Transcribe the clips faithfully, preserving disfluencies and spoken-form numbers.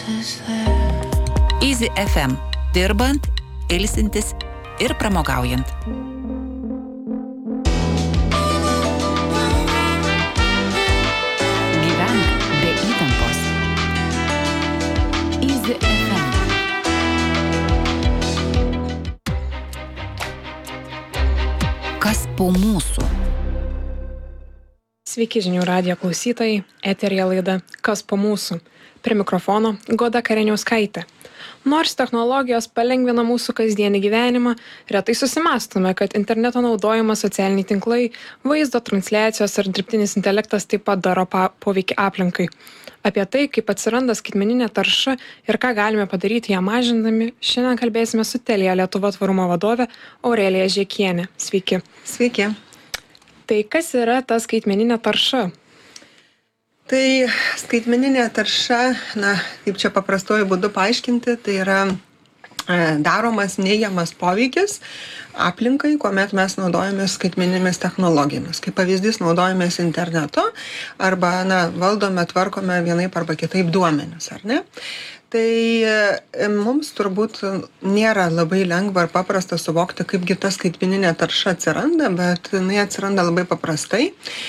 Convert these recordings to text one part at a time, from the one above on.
Easy F M. Dirbant, ilsintis ir pramogaujant. Gyvenk be įtampos. Easy F M. Kas po mūsų? Sveiki žinių radijo klausytojai, eteryje laida Kas po mūsų. Prie mikrofono Goda Kareniauskaitė. Nors technologijos palengvina mūsų kasdienį gyvenimą, retai susimąstome, kad interneto naudojimas, socialiniai tinklai, vaizdo transliacijos ar dirbtinis intelektas taip pat daro poveikį aplinkai. Apie tai, kaip atsiranda skaitmeninė tarša ir ką galime padaryti ją mažindami, šiandien kalbėsime su Telia Lietuva tvarumo vadove Aurelija Žekienė. Sveiki. Sveiki. Tai kas yra ta skaitmeninė tarša? Tai skaitmeninė tarša, na, kaip čia paprastuoju būdu paaiškinti, tai yra e, daromas neigiamas poveikis aplinkai, kuomet mes naudojamės skaitmeninėmis technologijomis. Kaip pavyzdys, naudojamės internetu arba, na, valdome, tvarkome vienaip arba kitaip duomenis, ar ne? Tai e, mums turbūt nėra labai lengva ir paprasta suvokti, kaipgi ta skaitmeninė tarša atsiranda, bet jinai atsiranda labai paprastai.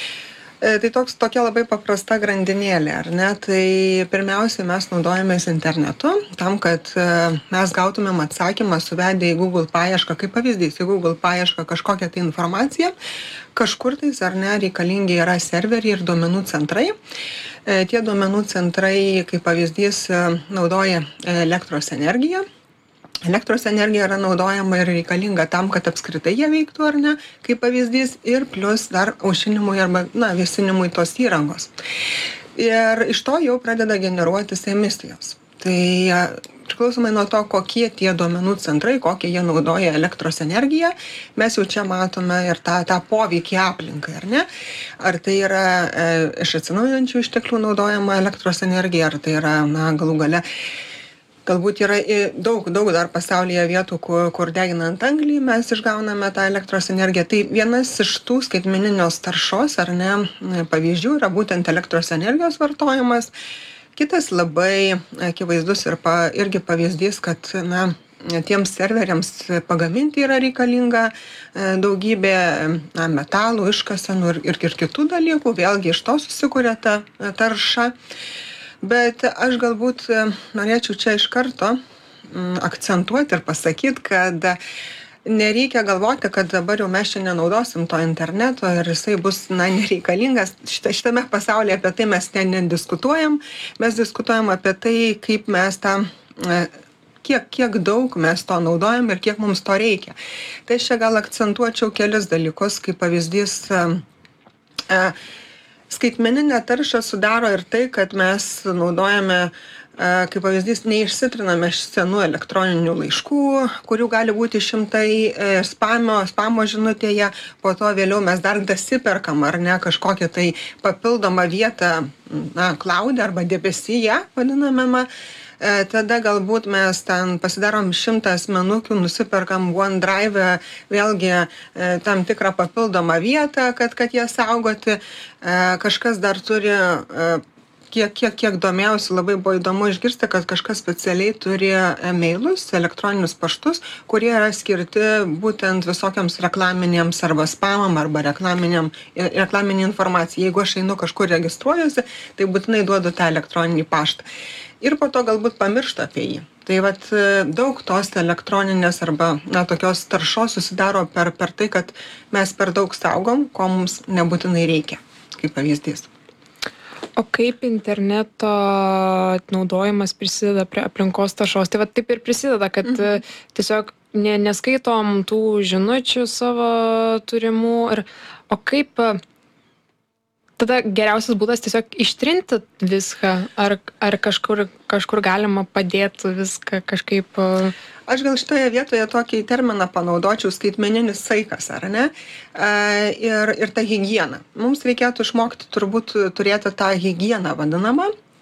Tai toks, tokia labai paprasta grandinėlė, ar ne? Tai pirmiausiai mes naudojamės internetu tam, kad mes gautumėm atsakymą suvedę į Google paiešką, kaip pavyzdys, į Google paiešką kažkokią tai informaciją, kažkur tais, ar ne, reikalingi yra serveriai ir duomenų centrai. Tie duomenų centrai, kaip pavyzdys, naudoja elektros energiją. Elektros energija yra naudojama ir reikalinga tam, kad apskritai jie veiktų, ar ne, kaip pavyzdys, ir plus dar aušinimui arba, na, vėsinimui tos įrangos. Ir iš to jau pradeda generuotis emisijos. Tai priklausomai nuo to, kokie tie duomenų centrai, kokie jie naudoja elektros energiją, mes jau čia matome ir tą, tą poveikį aplinkai, ar ne? Ar tai yra e, iš atsinaujinančių išteklių naudojama elektros energija, ar tai yra, na, galų gale, galbūt yra daug, daug dar pasaulyje vietų, kur, kur deginant anglį mes išgauname tą elektros energiją. Tai vienas iš tų skaitmeninės taršos, ar ne, pavyzdžių yra būtent elektros energijos vartojimas. Kitas labai akivaizdus ir pa, irgi pavyzdys, kad, na, tiems serveriams pagaminti yra reikalinga daugybė, na, metalų, iškasenų ir, ir, ir kitų dalykų. Vėlgi iš to susikuria ta tarša. Bet aš galbūt norėčiau čia iš karto akcentuoti ir pasakyti, kad nereikia galvoti, kad dabar jau mes čia nenaudosim to interneto ir jisai bus, na, nereikalingas. Šita, šitame pasaulyje apie tai mes ten nediskutuojam. Mes diskutuojam apie tai, kaip mes tą, kiek, kiek daug mes to naudojam ir kiek mums to reikia. Tai aš čia gal akcentuočiau kelis dalykus, kaip pavyzdys. Skaitmeninę taršą sudaro ir tai, kad mes naudojame, kaip pavyzdys, neišsitriname senų elektroninių laiškų, kurių gali būti šimtai spamo, spamo žinutėje, po to vėliau mes dar dasiperkam, ar ne, kažkokią tai papildomą vietą, na, cloud'e arba debesyje, vadinamame. Tada galbūt mes ten pasidarom šimtą asmenukių, nusiperkam OneDrive, vėlgi tam tikrą papildomą vietą, kad, kad ją saugoti. Kažkas dar turi, kiek, kiek, kiek domėjausi, labai buvo įdomu išgirsti, kad kažkas specialiai turi mailus, elektroninius paštus, kurie yra skirti būtent visokiams reklaminėms arba spamam arba reklaminė informacija. Jeigu aš einu kažkur registruojuosi, tai būtinai duodu tą elektroninį paštą. Ir po to galbūt pamiršta apie jį. Tai vat daug tos elektroninės arba, na, tokios taršos susidaro per, per tai, kad mes per daug saugom, ko mums nebūtinai reikia, kaip pavyzdys. O kaip interneto naudojimas prisideda prie aplinkos taršos? Tai vat taip ir prisideda, kad mhm. tiesiog ne, neskaitom tų žinučių savo turimų. Ir, o kaip... Tada geriausias būdas tiesiog ištrinti viską, ar, ar kažkur, kažkur galima padėti viską kažkaip... Aš gal šitoje vietoje tokį terminą panaudočiau, skaitmeninis saikas, ar ne? Ir, ir ta higiena. Mums reikėtų išmokti turbūt turėti tą higieną vadinamą.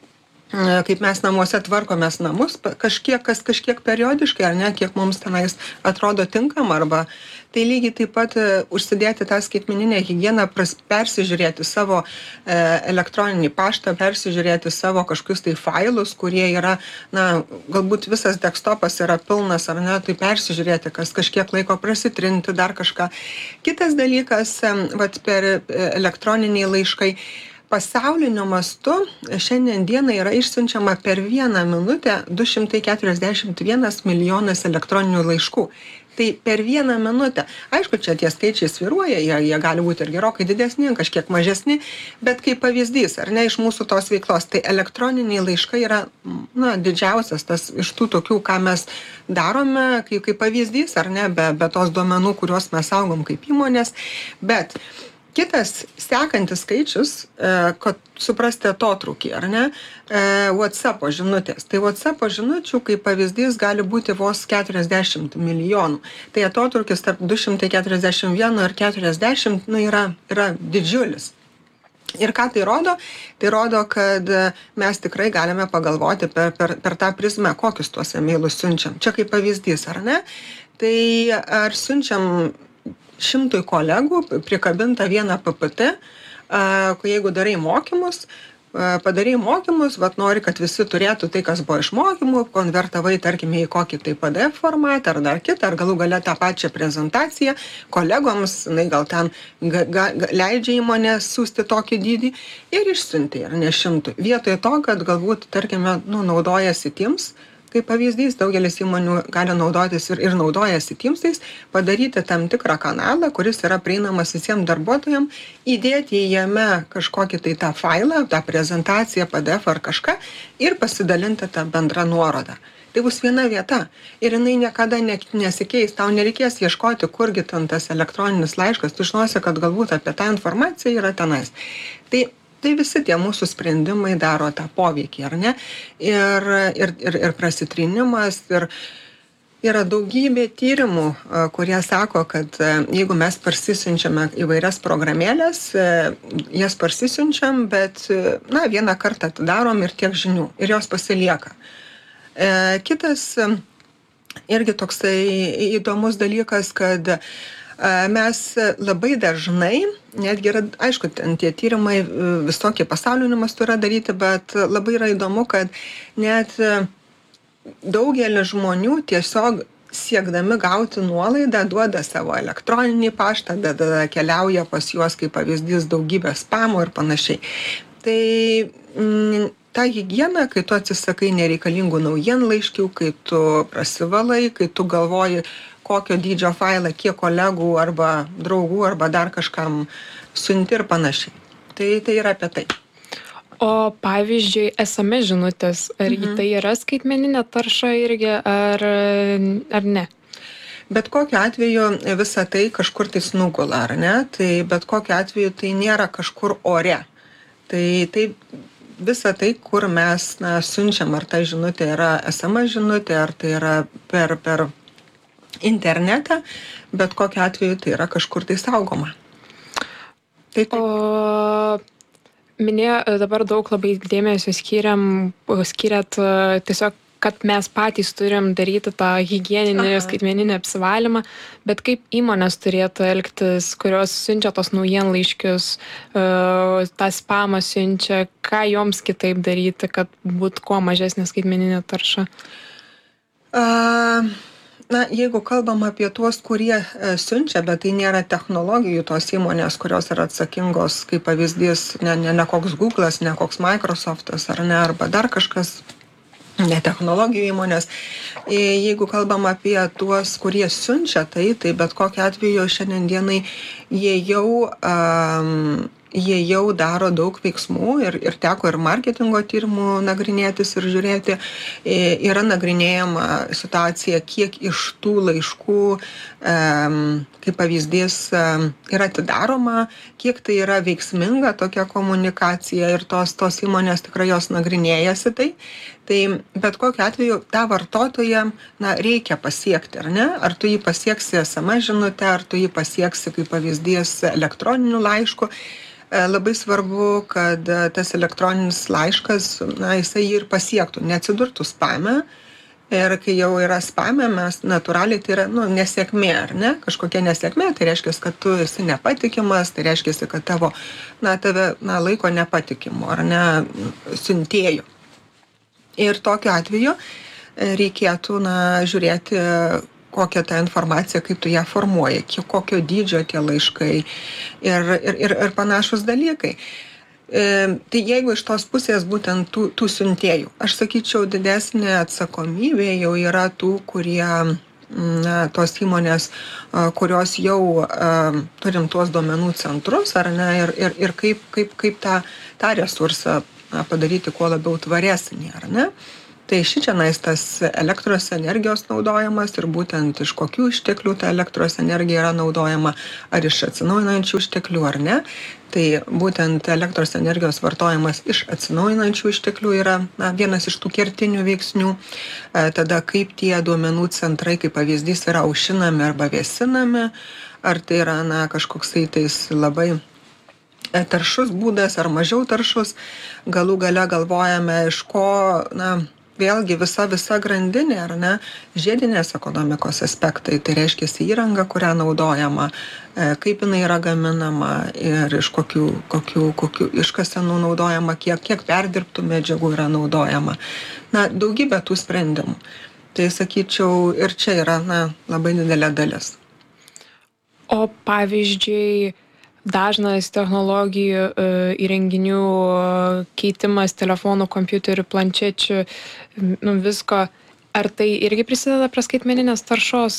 kaip mes namuose tvarkomės namus, kažkiek, kas kažkiek periodiškai, ar ne, kiek mums tenais atrodo tinkam, arba tai lygiai taip pat užsidėti tą skaitmeninę higieną, persižiūrėti savo e, elektroninį paštą, persižiūrėti savo kažkokius tai failus, kurie yra, na, galbūt visas desktopas yra pilnas, ar ne, tai persižiūrėti, kas kažkiek laiko prasitrinti, dar kažką. Kitas dalykas, vat, per elektroniniai laiškai, pasauliniu mastu šiandien dieną yra išsiunčiama per vieną minutę du šimtai keturiasdešimt vienas milijonas elektroninių laiškų. Tai per vieną minutę. Aišku, čia tie skaičiai svyruoja, jie, jie gali būti ir gerokai didesni, kažkiek mažesni, bet kaip pavyzdys, ar ne, iš mūsų tos veiklos, tai elektroniniai laiškai yra, na, didžiausias tas iš tų tokių, ką mes darome, kaip, kaip pavyzdys, ar ne, be, be tos duomenų, kuriuos mes saugom kaip įmonės, bet kitas sekantis skaičius, kad suprasti atotrūkį, ar ne, WhatsApp žinutės. Tai WhatsApp žinučių kaip pavyzdys gali būti vos keturiasdešimt milijonų. Tai atotrūkis tarp du šimtai keturiasdešimt vienas ir keturiasdešimt, nu, yra, yra didžiulis. Ir ką tai rodo? Tai rodo, kad mes tikrai galime pagalvoti per, per, per tą prizmę, kokius tuos emailus siunčiam. Čia kaip pavyzdys, ar ne? Tai ar siunčiam šimtui kolegų prikabinta vieną P P T, jeigu darai mokymus, padarai mokymus, vat nori, kad visi turėtų tai, kas buvo iš mokymų, konvertavai, tarkime, į kokį tai P D F formatą ar dar kitą, ar galų gale tą pačią prezentaciją kolegoms, na, gal ten ga, ga, leidžia įmonė siūsti tokį dydį ir išsiunti, ar ne šimtui. Vietoje to, kad galbūt, tarkime, nu, naudojasi Teams, kaip pavyzdys, daugelis įmonių gali naudotis ir, ir naudojasi Teamsais, padaryti tam tikrą kanalą, kuris yra prieinamas visiems darbuotojams, įdėti jame kažkokį tai tą failą, tą prezentaciją, P D F ar kažką ir pasidalinti tą bendrą nuorodą. Tai bus viena vieta ir jinai niekada ne, nesikeis, tau nereikės ieškoti, kurgi ten tas elektroninis laiškas, tu žinosi, kad galbūt apie tą informaciją yra tenais. Tai Tai visi tie mūsų sprendimai daro tą poveikį, ar ne? Ir, ir, ir, ir prasitrinimas, ir yra daugybė tyrimų, kurie sako, kad jeigu mes parsisiunčiame įvairias programėlės, jas parsisiunčiam, bet, na, vieną kartą atidarom ir tiek žinių, ir jos pasilieka. Kitas irgi toksai įdomus dalykas, kad mes labai dažnai, netgi yra, aišku, ten tie tyrimai visokie pasauliniu mastu yra daryti, bet labai yra įdomu, kad net daugelis žmonių tiesiog siekdami gauti nuolaidą duoda savo elektroninį paštą, tada keliauja pas juos kaip pavyzdys daugybė spamo ir panašiai. Tai m, ta higiena, kai tu atsisakai nereikalingų naujienlaiškių, kai tu prasivalai, kai tu galvoji, kokio dydžio failą, kiek kolegų arba draugų arba dar kažkam siunti ir panašiai. Tai, tai yra apie tai. O pavyzdžiui, S M S žinutės, ar mhm. tai yra skaitmeninė tarša irgi, ar, ar ne? Bet kokiu atveju visa tai kažkur tai nugula, ar ne? Tai bet kokiu atveju tai nėra kažkur ore. Tai, tai visa tai, kur mes, na, siunčiam, ar ta žinutė yra S M S žinutė, ar tai yra per, per internetą, bet kokiu atveju tai yra kažkur tai saugoma. Tai, tai. O minėjo, dabar daug labai dėmesio skiriam, skiriat tiesiog, kad mes patys turim daryti tą higieninį ir skaitmeninį apsivalymą, bet kaip įmonės turėtų elgtis, kurios siunčia tos naujienlaiškius, tą spamą siunčia, ką joms kitaip daryti, kad būtų kuo mažesnė skaitmeninė tarša? Uh... Na, jeigu kalbam apie tuos, kurie e, siunčia, bet tai nėra technologijų tos įmonės, kurios yra atsakingos, kaip pavyzdys, ne, ne, ne koks Google'as, ne koks Microsoft'as, ar ne, arba dar kažkas, ne technologijų įmonės. E, jeigu kalbam apie tuos, kurie siunčia, tai, tai bet kokiu atveju šiandien dienai jie jau... Um, jie jau daro daug veiksmų ir, ir teko ir marketingo tyrimų nagrinėtis ir žiūrėti. E, yra nagrinėjama situacija, kiek iš tų laiškų, e, kaip pavyzdys, e, yra atidaroma, kiek tai yra veiksminga tokia komunikacija ir tos, tos įmonės tikrai jos nagrinėjasi tai. Tai bet kokiu atveju tą vartotoją, na, reikia pasiekti, ar ne? Ar tu jį pasieksi S M S žinute, ar tu jį pasieksi, kaip pavyzdys, elektroniniu laišku. labai svarbu, kad tas elektroninis laiškas, na, jisai ir pasiektų, neatsidurtų spame. Ir kai jau yra spame, mes natūraliai tai yra, nu, nesėkmė, ar ne? Kažkokia nesėkmė, tai reiškia, kad tu esi nepatikimas, tai reiškia, kad tavo, na, tave, na, laiko nepatikimu, ar ne, siuntėjų. Ir tokiu atveju reikėtų, na, žiūrėti, kokią tą informaciją, kaip tu ją formuoji, kokio dydžio tie laiškai ir, ir, ir, ir panašus dalykai. E, tai jeigu iš tos pusės būtent tų, tų siuntėjų, aš sakyčiau, didesnė atsakomybė jau yra tų, kurie, na, tos įmonės, kurios jau a, turim tuos duomenų centrus, ar ne, ir, ir, ir kaip, kaip, kaip tą, tą resursą na, padaryti kuo labiau tvaresnį, ar ne. Tai šičianais tas elektros energijos naudojimas ir būtent iš kokių išteklių ta elektros energija yra naudojama, ar iš atsinaujinančių išteklių ar ne. Tai būtent elektros energijos vartojimas iš atsinaujinančių išteklių yra na, vienas iš tų kertinių veiksnių. E, tada kaip tie duomenų centrai, kaip pavyzdys, yra aušinami arba vėsinami, ar tai yra na, kažkoksai tais labai taršus būdas ar mažiau taršus. Galų gale galvojame, iš ko, na, vėlgi visa, visa grandinė, ar ne, žiedinės ekonomikos aspektai, tai reiškia įranga, kurią naudojama, kaip jinai yra gaminama ir iš kokių, kokių, kokių iškasenų naudojama, kiek, kiek perdirbtų medžiagų yra naudojama. Na, daugybė tų sprendimų. Tai sakyčiau, ir čia yra, na, labai didelė dalis. O pavyzdžiui, dažnas technologijų įrenginių keitimas, telefonų, kompiuterių, planšečių, nu visko, ar tai irgi prisideda prie skaitmeninės taršos?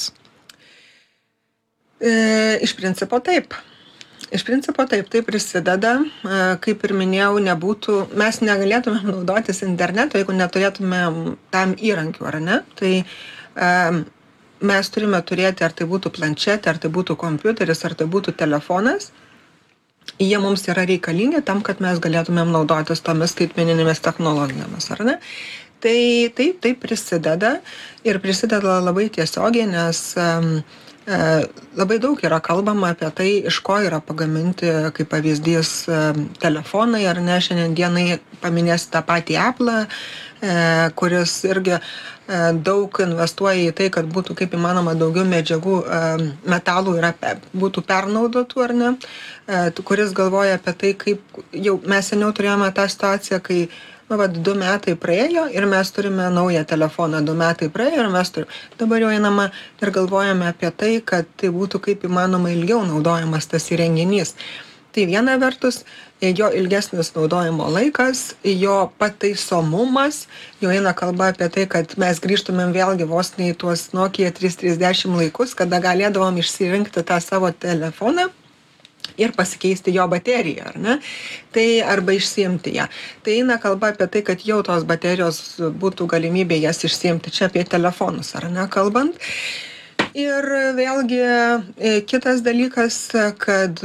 E, iš principo taip. Iš principo taip, tai prisideda. E, kaip ir minėjau, nebūtų, mes negalėtumėm naudotis internetu, jeigu neturėtumėm tam įrankių, ar ne? Tai e, mes turime turėti, ar tai būtų planšetė, ar tai būtų kompiuteris, ar tai būtų telefonas. Jie mums yra reikalingi tam, kad mes galėtumėm naudotis tomis skaitmeninėmis technologijomis, ar ne? Tai taip, tai prisideda ir prisideda labai tiesiogiai, nes um, labai daug yra kalbama apie tai, iš ko yra pagaminti, kaip pavyzdys, um, telefonai, ar ne? Šiandien dienai paminėsiu tą patį Apple, e, kuris irgi e, daug investuoja į tai, kad būtų kaip įmanoma daugiau medžiagų, e, metalų yra, būtų pernaudotų, ar ne? E, kuris galvoja apie tai, kaip jau mes seniau turėjome tą situaciją, kai nu, va, du metai praėjo ir mes turime naują telefoną, du metai praėjo ir mes turime. Dabar jau einama ir galvojame apie tai, kad tai būtų kaip įmanoma ilgiau naudojamas tas įrenginys. Tai viena vertus, jo ilgesnis naudojimo laikas, jo pataisomumas, jau eina kalba apie tai, kad mes grįžtumėm vėlgi vos ne į tuos Nokia trys trisdešimt laikus, kada galėdavom išsirinkti tą savo telefoną ir pasikeisti jo bateriją, ar ne? Tai arba išsiimti ją. Tai eina kalba apie tai, kad jau tos baterijos būtų galimybė jas išsiimti. Čia apie telefonus, ar ne, kalbant. Ir vėlgi kitas dalykas, kad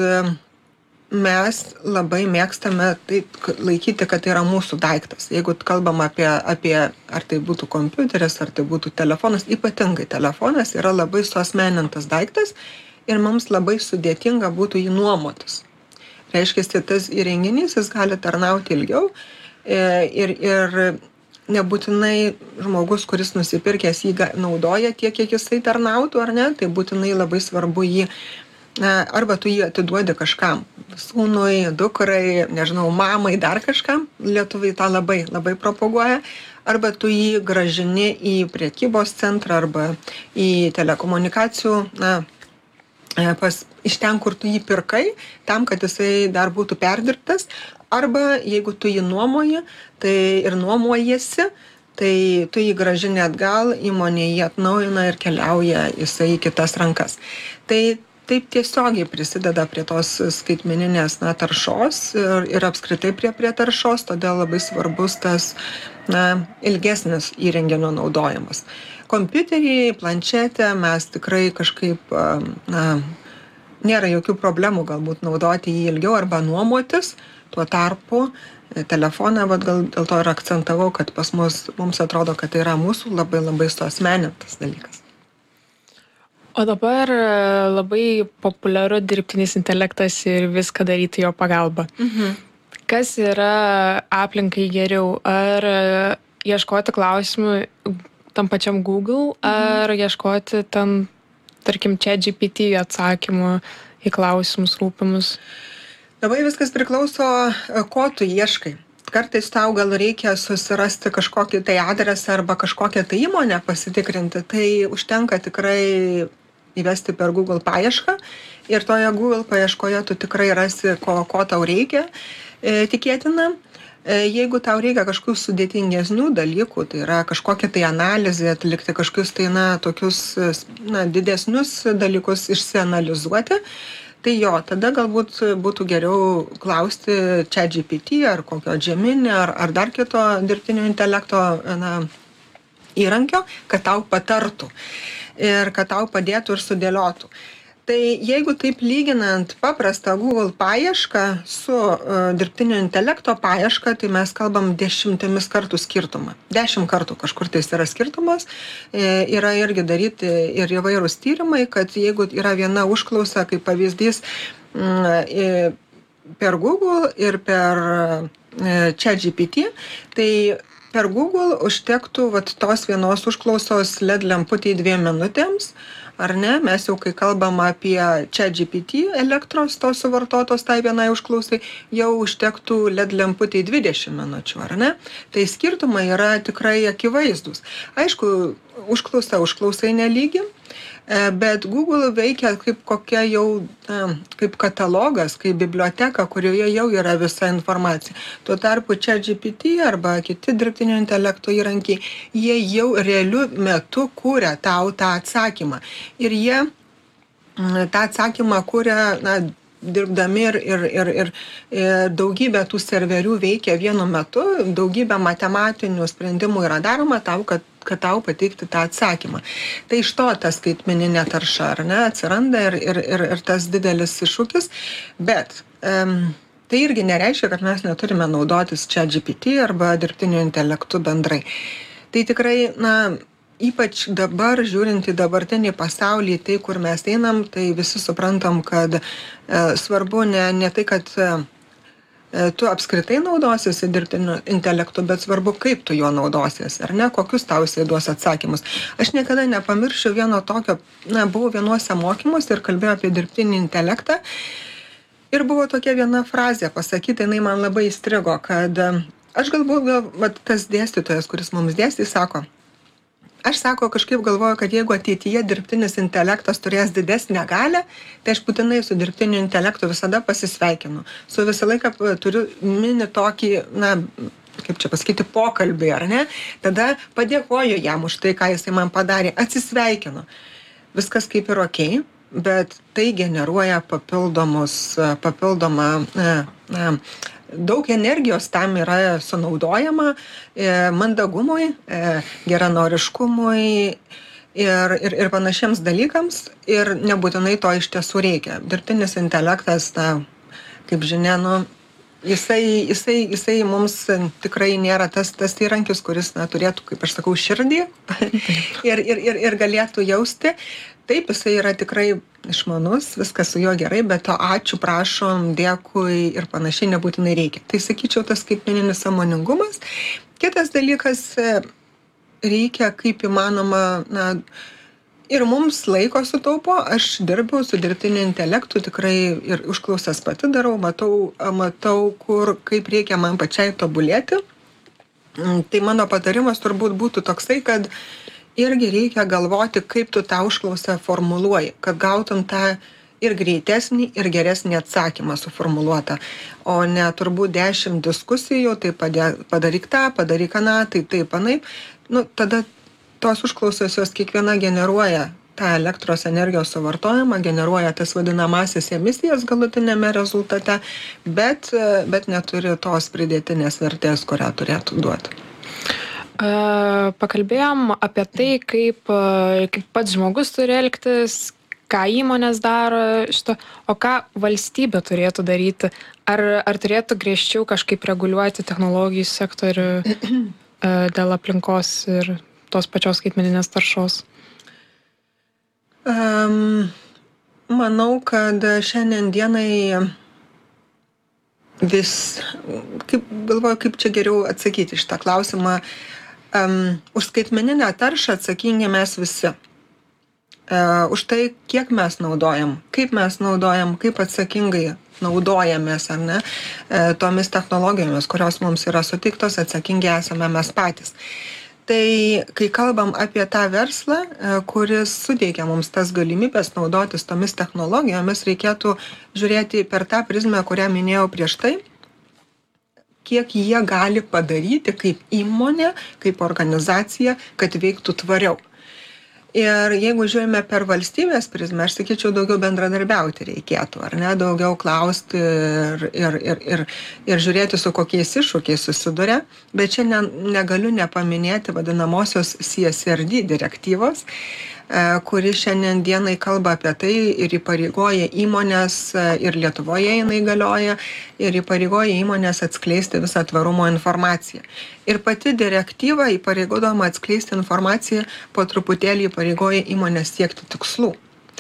mes labai mėgstame tai laikyti, kad tai yra mūsų daiktas. Jeigu kalbam apie, apie ar tai būtų kompiuteris, ar tai būtų telefonas, ypatingai telefonas yra labai suasmenintas daiktas, ir mums labai sudėtinga būtų jį nuomotis. Reiškia, tas įrenginys jis gali tarnauti ilgiau ir, ir nebūtinai žmogus, kuris nusipirkęs jį naudoja tiek, kiek jisai tarnautų, ar ne, tai būtinai labai svarbu jį, arba tu jį atiduodi kažkam, sūnui, dukrai, nežinau, mamai, dar kažkam, lietuviai tą labai, labai propaguoja, arba tu jį gražini į prekybos centrą arba į telekomunikacijų, na, pas, iš ten, kur tu jį pirkai, tam, kad jisai dar būtų perdirbtas, arba jeigu tu jį nuomoji, tai ir nuomojasi, tai tu jį gražini atgal, įmonė jį atnaujina ir keliauja jisai į kitas rankas. Tai taip tiesiogiai prisideda prie tos skaitmeninės na, taršos ir, ir apskritai prie, prie taršos, todėl labai svarbus tas na, ilgesnis įrenginio naudojimas. Kompiuterį, planšetę mes tikrai kažkaip, na, nėra jokių problemų galbūt naudoti jį ilgiau arba nuomotis, tuo tarpu telefoną, vat, gal dėl to ir akcentavau, kad pas mus, mums atrodo, kad tai yra mūsų labai labai suasmenintas dalykas. O dabar labai populiaru dirbtinis intelektas ir viską daryti jo pagalba. Mhm. Kas yra aplinkai geriau? Ar ieškoti klausimų tam pačiam Google, ar mhm. ieškoti ten, tarkim, ChatGPT atsakymų į klausimus rūpimus? Labai viskas priklauso, ko tu ieškai. Kartais tau gal reikia susirasti kažkokį tai adresą arba kažkokią tai įmonę pasitikrinti, tai užtenka tikrai įvesti per Google paiešką ir toje Google paieškoje tu tikrai rasi, ko, ko tau reikia, e, tikėtina. E, jeigu tau reikia kažkokių sudėtingesnių dalykų, tai yra kažkokia tai analizė, atlikti kažkokius tai, na, tokius, na, didesnius dalykus išsianalizuoti, tai jo, tada galbūt būtų geriau klausti ChatGPT ar kokio Gemini ar, ar dar kito dirbtinio intelekto, na, įrankio, kad tau patartų ir kad tau padėtų ir sudėliotų. Tai jeigu taip lyginant paprastą Google paiešką su uh, dirbtinio intelekto paieška, tai mes kalbam dešimtimis kartų skirtumą. Dešimt kartų kažkur tai yra skirtumas. E, yra irgi daryti ir įvairūs tyrimai, kad jeigu yra viena užklausa, kaip pavyzdys, mm, per Google ir per e, ChatGPT, tai per Google užtektų vat, tos vienos užklausos L E D lemputį dviem minutėms, ar ne? Mes jau, kai kalbam apie ChatGPT elektros tos suvartotos tai vienai užklausai, jau užtektų L E D lemputį dvidešimt minučių, ar ne? Tai skirtumai yra tikrai akivaizdus. Aišku, užklausa užklausai nelygi, bet Google veikia kaip kokia jau, na, kaip katalogas, kaip biblioteka, kurioje jau yra visa informacija. Tuo tarpu ChatGPT arba kiti dirbtinio intelekto įrankiai, jie jau realiu metu kūria tau tą atsakymą. Ir jie tą atsakymą kūria, na, dirbdami ir, ir, ir, ir, ir daugybė tų serverių veikia vienu metu, daugybė matematinių sprendimų yra daroma tau, kad, kad tau pateikti tą atsakymą. Tai iš to ta skaitmeninė tarša, ar ne, atsiranda ir, ir, ir, ir tas didelis iššūkis, bet um, tai irgi nereiškia, kad mes neturime naudotis ChatGPT arba dirbtiniu intelektu bendrai. Tai tikrai, na, ypač dabar, žiūrint į dabartinį pasaulį, tai kur mes einam, tai visi suprantam, kad e, svarbu ne, ne tai, kad e, tu apskritai naudosiesi dirbtiniu intelektu, bet svarbu, kaip tu juo naudosiesi, ar ne, kokius tau jisai duos atsakymus. Aš niekada nepamiršiu vieno tokio, na, buvau vienuose mokymuose ir kalbėjau apie dirbtinį intelektą. Ir buvo tokia viena frazė pasakyta, jinai man labai įstrigo, kad aš galbūt, gal, vat, tas dėstytojas, kuris mums dėstė, sako, aš sako, kažkaip galvoju, kad jeigu ateityje dirbtinis intelektas turės didesnę galią, tai aš būtinai su dirbtiniu intelektu visada pasisveikinu. Su visą laiką turiu mini tokį, na, kaip čia pasakyti, pokalbį, ar ne? Tada padėkoju jam už tai, ką jisai man padarė, atsisveikinu. Viskas kaip ir okei, bet tai generuoja papildomus, papildomą, na, na, daug energijos tam yra sunaudojama e, mandagumui, e, geranoriškumui ir, ir, ir panašiems dalykams ir nebūtinai to iš tiesų reikia. Dirbtinis intelektas, na, kaip žinia, nu, jisai, jisai, jisai mums tikrai nėra tas, tas įrankis, kuris, na, turėtų, kaip aš sakau, širdį ir, ir, ir, ir galėtų jausti. Taip, jisai yra tikrai išmanus, viskas su juo gerai, bet to ačiū, prašom, dėkui ir panašiai nebūtinai reikia. Tai sakyčiau, tas skaitmeninis sąmoningumas. Kitas dalykas, reikia kaip įmanoma, na, ir mums laiko sutaupo. Aš dirbu su dirbtiniu intelektu, tikrai ir užklausas pati darau, matau, matau kur, kaip reikia man pačiai tobulėti. Tai mano patarimas turbūt būtų toksai, kad irgi reikia galvoti, kaip tu tą užklausą formuluoji, kad gautum tą ir greitesnį, ir geresnį atsakymą suformuluotą. O ne turbūt dešimt diskusijų, tai padaryk tą, padaryk aną, tai taip, anaip. Nu, tada tos užklausos jos kiekviena generuoja tą elektros energijos suvartojimą, generuoja tas vadinamasis emisijas galutinėme rezultate, bet, bet neturi tos pridėtinės vertės, kurią turėtų duoti. Pakalbėjom apie tai, kaip, kaip pats žmogus turi elgtis, ką įmonės daro šito, o ką valstybė turėtų daryti. Ar, ar turėtų griežčiau kažkaip reguliuoti technologijų sektorių dėl aplinkos ir tos pačios skaitmeninės taršos? Um, manau, kad šiandien dienai vis, kaip galvoju, kaip čia geriau atsakyti šitą klausimą. Um, už skaitmeninę taršą atsakingi mes visi. Uh, už tai, kiek mes naudojam, kaip mes naudojam, kaip atsakingai naudojamės, ar ne, uh, tomis technologijomis, kurios mums yra suteiktos, atsakingi esame mes patys. Tai kai kalbam apie tą verslą, uh, kuris suteikia mums tas galimybės naudotis tomis technologijomis, reikėtų žiūrėti per tą prizmę, kurią minėjau prieš tai, kiek jie gali padaryti kaip įmonė, kaip organizacija, kad veiktų tvariau. Ir jeigu žiūrime per valstybės prizmę, aš sakyčiau, daugiau bendradarbiauti reikėtų, ar ne, daugiau klausti ir, ir, ir, ir, ir žiūrėti, su kokiais iššūkiais susiduria. Bet čia ne, negaliu nepaminėti vadinamosios C S R D direktyvos, kuri šiandien dienai kalba apie tai ir įpareigoja įmonės, ir Lietuvoje jinai galioja, ir įpareigoja įmonės atskleisti visą tvarumo informaciją. Ir pati direktyva įpareigodama atskleisti informaciją po truputėlį įpareigoja įmonės siekti tikslų.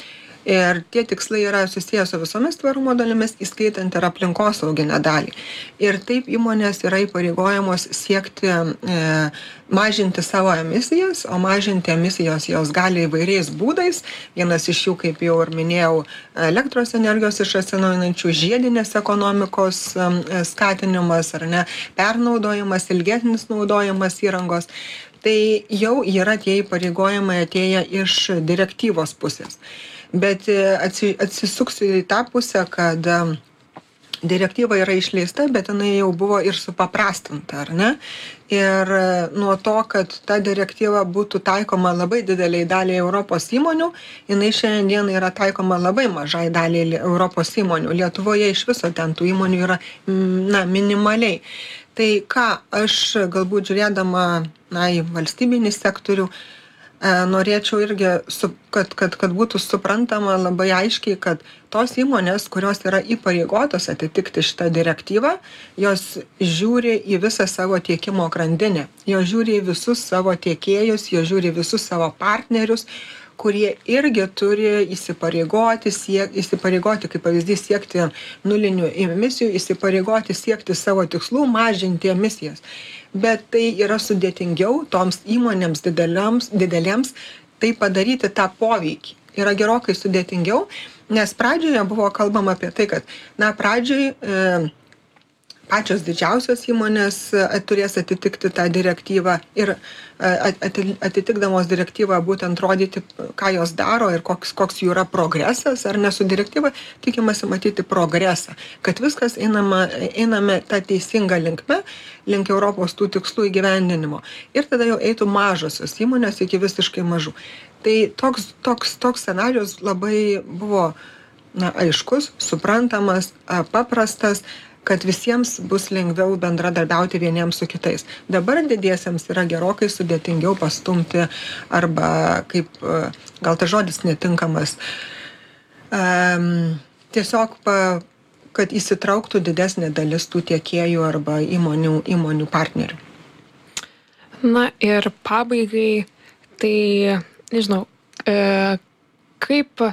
Ir tie tikslai yra susijęs su visomis tvarumo dalimis, įskaitant ir aplinkosauginę dalį. Ir taip įmonės yra įpareigojamos siekti e, mažinti savo emisijas, o mažinti emisijas jos gali įvairiais būdais. Vienas iš jų, kaip jau ir minėjau, elektros energijos iš atsinaujinančių, žiedinės ekonomikos e, skatinimas, ar ne, pernaudojimas, ilgesnis naudojimas įrangos. Tai jau yra tie įpareigojimai atėję iš direktyvos pusės. Bet atsisuksiu į tą pusę, kad direktyva yra išleista, bet jinai jau buvo ir supaprastinta, ar ne? Ir nuo to, kad ta direktyva būtų taikoma labai dideliai daliai Europos įmonių, jinai šiandien yra taikoma labai mažai daliai Europos įmonių. Lietuvoje iš viso ten tų įmonių yra na, minimaliai. Tai ką aš galbūt žiūrėdama na, į valstybinį sektorių, norėčiau irgi, kad, kad, kad būtų suprantama labai aiškiai, kad tos įmonės, kurios yra įpareigotos atitikti šitą direktyvą, jos žiūri į visą savo tiekimo grandinę. Jos žiūri į visus savo tiekėjus, jos žiūri į visus savo partnerius, kurie irgi turi įsipareigoti, siek, įsipareigoti kaip pavyzdys, siekti nulinių emisijų, įsipareigoti siekti savo tikslų, mažinti emisijas. Bet tai yra sudėtingiau toms įmonėms didelėms, didelėms tai padaryti tą poveikį. Yra gerokai sudėtingiau, nes pradžioje buvo kalbama apie tai, kad na, pradžioj e, pačios didžiausios įmonės turės atitikti tą direktyvą ir atitikdamos direktyvą būtent rodyti, ką jos daro ir koks, koks jų yra progresas, ar ne su direktyva, tikimasi matyti progresą, kad viskas einama, einame tą teisingą linkme, link Europos tų tikslų įgyvendinimo. Ir tada jau eitų mažosios įmonės iki visiškai mažų. Tai toks, toks, toks scenarijus labai buvo na, aiškus, suprantamas, paprastas, kad visiems bus lengviau bendradarbiauti vieniems su kitais. Dabar didiesiems yra gerokai sudėtingiau pastumti arba, kaip, gal tas žodis netinkamas, um, tiesiog, pa, kad įsitrauktų didesnė dalis tų tiekėjų arba įmonių, įmonių partnerių. Na ir pabaigai, tai, nežinau, e, kaip...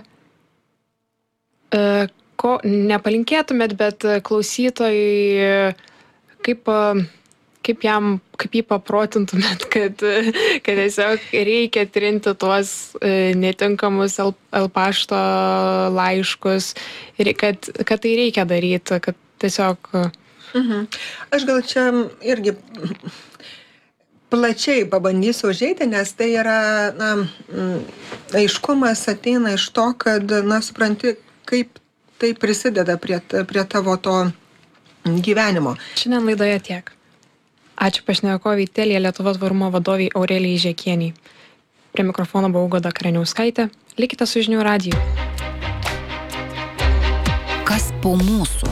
E, ko nepalinkėtumėt, bet klausytojai, kaip, kaip, jam, kaip jį paprotintumėt, kad, kad tiesiog reikia trinti tuos netinkamus L-pašto laiškus ir kad, kad tai reikia daryti, kad tiesiog... Mhm. Aš gal čia irgi plačiai pabandysiu užeiti, nes tai yra, na, aiškumas ateina iš to, kad, na, supranti, kaip tai prisideda prie, prie tavo to gyvenimo. Šiandien laidoje tiek. Ačiū pašnekovei Telia Lietuvos tvarumo vadoviai Aurelijai Žekienei. Prie mikrofono buvau Goda Kareniauskaitė. Likite su Žinių radiju. Kas po mūsų?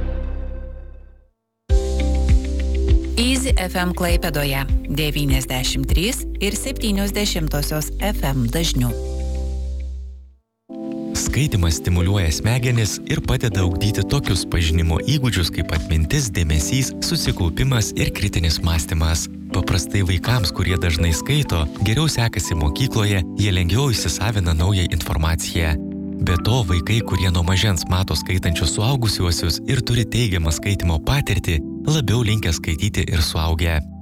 Easy F M Klaipėdoje devyniasdešimt trys ir septynios dešimtosios F M dažniu. Skaitymas stimuliuoja smegenis ir padeda ugdyti tokius pažinimo įgūdžius kaip atmintis, dėmesys, susikaupimas ir kritinis mąstymas. Paprastai vaikams, kurie dažnai skaito, geriau sekasi mokykloje, jie lengviau įsisavina naują informaciją. Be to, vaikai, kurie nuo mažens mato skaitančius suaugusiuosius ir turi teigiamą skaitimo patirtį, labiau linkę skaityti ir suaugę.